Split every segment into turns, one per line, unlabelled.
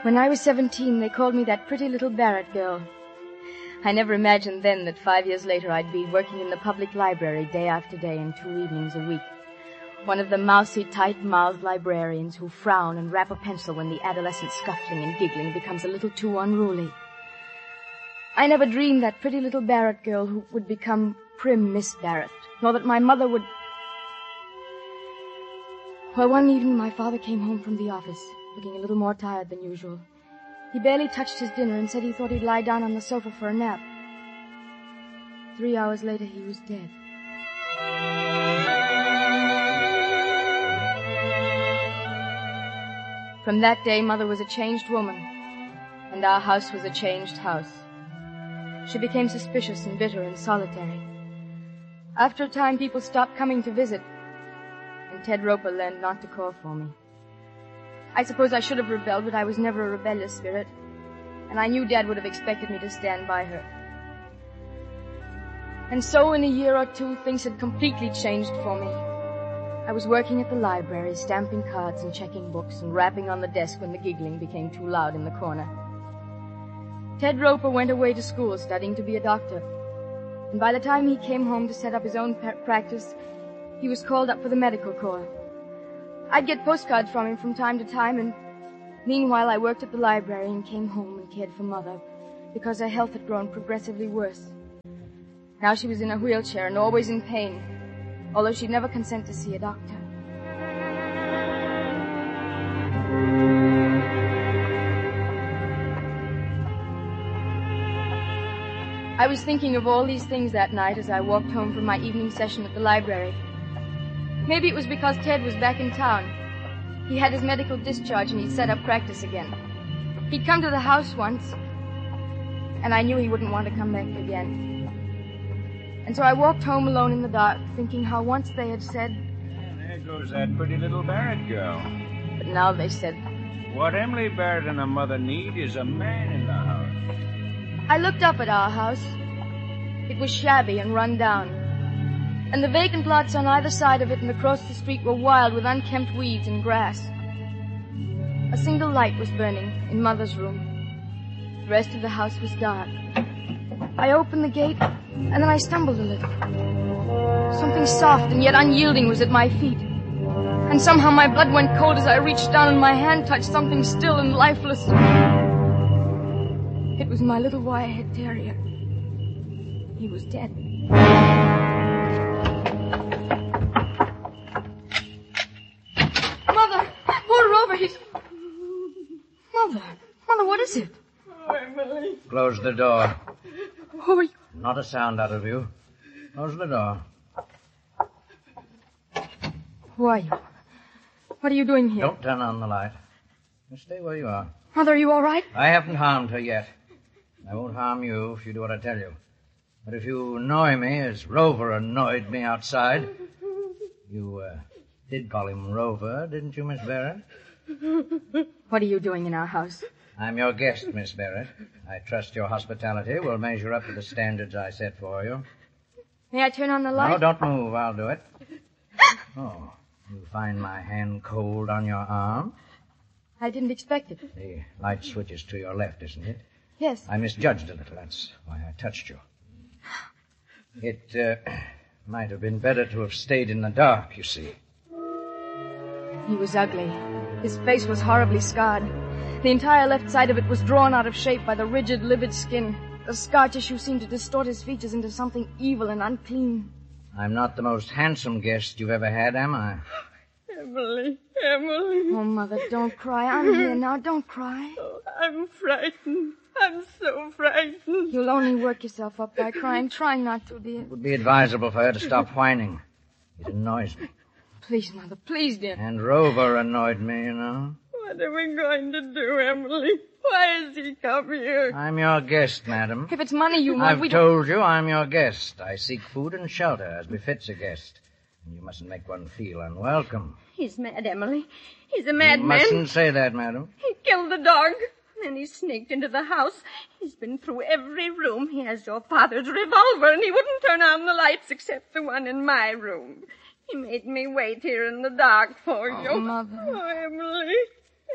When I was 17, they called me that pretty little Barrett girl. I never imagined then that 5 years later I'd be working in the public library day after day and 2 evenings a week. One of the mousy, tight-mouthed librarians who frown and rap a pencil when the adolescent scuffling and giggling becomes a little too unruly. I never dreamed that pretty little Barrett girl who would become prim Miss Barrett, nor that my mother would... Well, one evening my father came home from the office, looking a little more tired than usual. He barely touched his dinner and said he thought he'd lie down on the sofa for a nap. 3 hours later, he was dead. From that day, Mother was a changed woman, and our house was a changed house. She became suspicious and bitter and solitary. After a time, people stopped coming to visit, and Ted Roper learned not to call for me. I suppose I should have rebelled, but I was never a rebellious spirit, and I knew Dad would have expected me to stand by her. And so in a year or two, things had completely changed for me. I was working at the library, stamping cards and checking books and rapping on the desk when the giggling became too loud in the corner. Ted Roper went away to school studying to be a doctor, and by the time he came home to set up his own practice, he was called up for the medical corps. I'd get postcards from him from time to time, and meanwhile I worked at the library and came home and cared for Mother, because her health had grown progressively worse. Now she was in a wheelchair and always in pain, although she'd never consent to see a doctor. I was thinking of all these things that night as I walked home from my evening session at the library. Maybe it was because Ted was back in town. He had his medical discharge and he'd set up practice again. He'd come to the house once, and I knew he wouldn't want to come back again. And so I walked home alone in the dark, thinking how once they had said...
And there goes that pretty little Barrett girl.
But now they said...
What Emily Barrett and her mother need is a man in the house.
I looked up at our house. It was shabby and run down. And the vacant lots on either side of it and across the street were wild with unkempt weeds and grass. A single light was burning in Mother's room. The rest of the house was dark. I opened the gate, and then I stumbled a little. Something soft and yet unyielding was at my feet. And somehow my blood went cold as I reached down and my hand touched something still and lifeless. It was my little wire-haired terrier. He was dead. Mother! Moreover, he's... Mother, what is it?
Oh, Emily.
Close the door.
Who are you?
Not a sound out of you. Close the door.
Who are you? What are you doing here?
Don't turn on the light. Just stay where you are.
Mother, are you all right?
I haven't harmed her yet. I won't harm you if you do what I tell you. But if you annoy me as Rover annoyed me outside... You, did call him Rover, didn't you, Miss Barrett?
What are you doing in our house?
I'm your guest, Miss Barrett. I trust your hospitality will measure up to the standards I set for you.
May I turn on the light?
No, don't move. I'll do it. Oh, you find my hand cold on your arm?
I didn't expect it.
The light switch is to your left, isn't it?
Yes.
I misjudged a little. That's why I touched you. It might have been better to have stayed in the dark, you see.
He was ugly. His face was horribly scarred. The entire left side of it was drawn out of shape by the rigid, livid skin. The scar tissue seemed to distort his features into something evil and unclean.
I'm not the most handsome guest you've ever had, am I?
Emily.
Oh, Mother, don't cry. I'm here now. Don't cry.
Oh, I'm frightened. I'm so frightened.
You'll only work yourself up by crying. Try not to, dear.
It would be advisable for her to stop whining. It annoys me.
Please, Mother, please, dear.
And Rover annoyed me, you know.
What are we going to do, Emily? Why has he come here?
I'm your guest, madam.
If it's money you want,
I've told you I'm your guest. I seek food and shelter as befits a guest. And you mustn't make one feel unwelcome.
He's mad, Emily. He's a madman.
You mustn't say that, madam.
He killed the dog. Then he sneaked into the house. He's been through every room. He has your father's revolver, and he wouldn't turn on the lights except the one in my room. He made me wait here in the dark for you.
Oh, Mother.
Oh, Emily,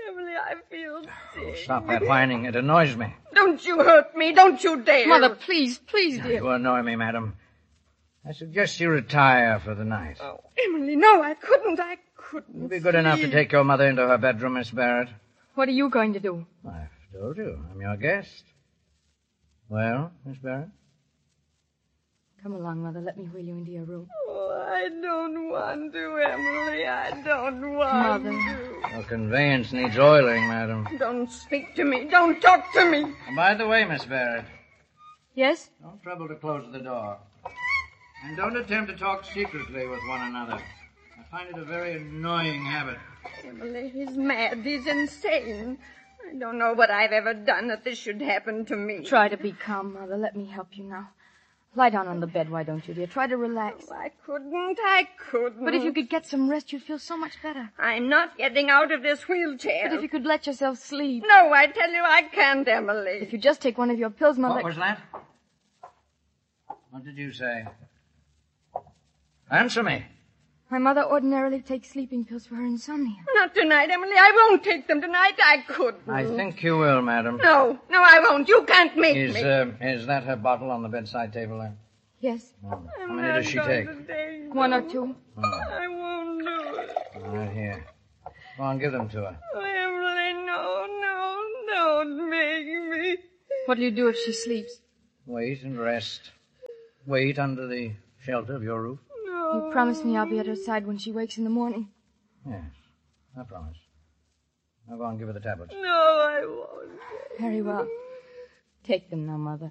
I feel sick.
Stop that whining. It annoys me.
Don't you hurt me. Don't you dare.
Mother, please, dear.
You annoy me, madam. I suggest you retire for the night.
Oh, Emily, no, I couldn't.
You'd be good enough to take your mother into her bedroom, Miss Barrett.
What are you going to do?
I've told you. I'm your guest. Well, Miss Barrett?
Come along, Mother. Let me wheel you into your room.
Oh, I don't want to, Emily. I don't want
Mother.
to.
Your conveyance needs oiling, madam.
Don't speak to me. Don't talk to me.
By the way, Miss Barrett,
Yes?
don't trouble to close the door. And don't attempt to talk secretly with one another. I find it a very annoying habit.
Emily, he's mad. He's insane. I don't know what I've ever done that this should happen to me.
Try to be calm, Mother. Let me help you now. Lie down on the bed, why don't you, dear? Try to relax.
Oh, I couldn't.
But if you could get some rest, you'd feel so much better.
I'm not getting out of this wheelchair.
But if you could let yourself sleep.
No, I tell you I can't, Emily.
If you just take one of your pills, Mother...
What was that? What did you say? Answer me.
My mother ordinarily takes sleeping pills for her insomnia.
Not tonight, Emily. I won't take them tonight. I couldn't.
I think you will, madam.
No, I won't. You can't make me.
Is that her bottle on the bedside table there?
Yes.
How many does she take?
One or two.
I won't do it.
Right here. Go on, give them to her.
Oh, Emily, no, don't make me.
What'll you do if she sleeps?
Wait and rest. Wait under the shelter of your roof.
You promise me I'll be at her side when she wakes in the morning.
Yes, I promise. Now go on, give her the tablets.
No, I won't.
Very well. Take them now, Mother.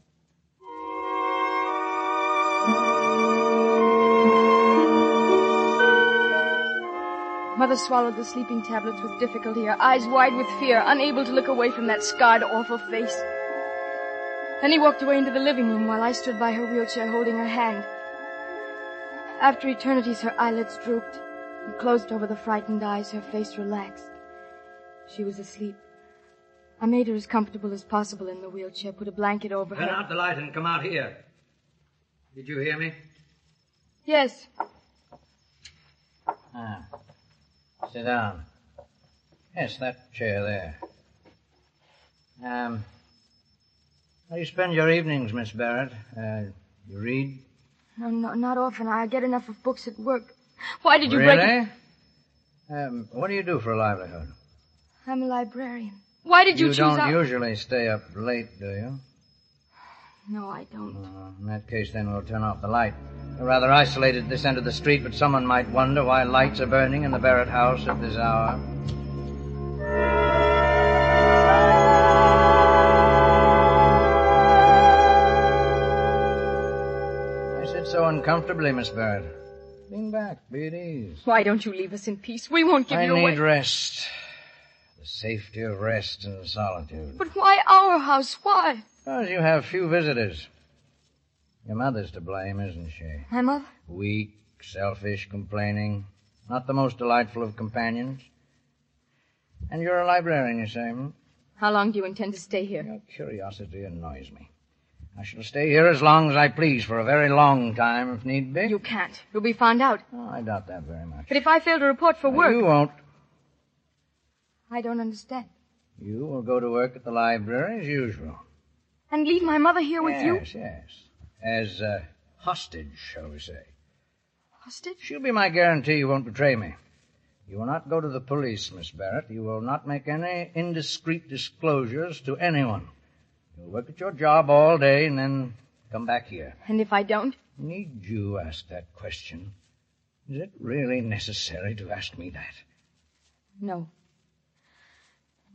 Mother swallowed the sleeping tablets with difficulty, her eyes wide with fear, unable to look away from that scarred, awful face. Then he walked away into the living room while I stood by her wheelchair holding her hand. After eternities, her eyelids drooped and closed over the frightened eyes, her face relaxed. She was asleep. I made her as comfortable as possible in the wheelchair, put a blanket over her.
Turn out the light and come out here. Did you hear me?
Yes.
Sit down. Yes, that chair there. How do you spend your evenings, Miss Barrett? You read?
No, not often. I get enough of books at work. Why did you
Really? What do you do for a livelihood?
I'm a librarian. Why did you choose...
You don't usually stay up late, do you?
No, I don't.
In that case, then we'll turn off the light. We're rather isolated at this end of the street, but someone might wonder why lights are burning in the Barrett house at this hour. I sit so uncomfortably, Miss Barrett. Lean back, be at ease.
Why don't you leave us in peace? We won't give you away.
I need rest. The safety of rest and solitude.
But why our house? Why?
Because you have few visitors. Your mother's to blame, isn't she?
My mother?
Weak, selfish, complaining. Not the most delightful of companions. And you're a librarian, you say, hmm?
How long do you intend to stay here?
Your curiosity annoys me. I shall stay here as long as I please, for a very long time, if need be.
You can't. You'll be found out.
Oh, I doubt that very much.
But if I fail to report for work...
You won't.
I don't understand.
You will go to work at the library as usual.
And leave my mother here with you?
Yes. As hostage, shall we say.
Hostage?
She'll be my guarantee you won't betray me. You will not go to the police, Miss Barrett. You will not make any indiscreet disclosures to anyone. You'll work at your job all day and then come back here.
And if I don't?
Need you ask that question? Is it really necessary to ask me that?
No.